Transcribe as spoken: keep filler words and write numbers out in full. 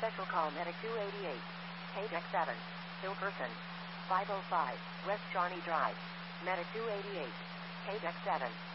Special call Medic two eighty-eight. K D E C seven. Hillperson. five oh five. West Johnny Drive. Medic two eighty-eight. K D E C seven.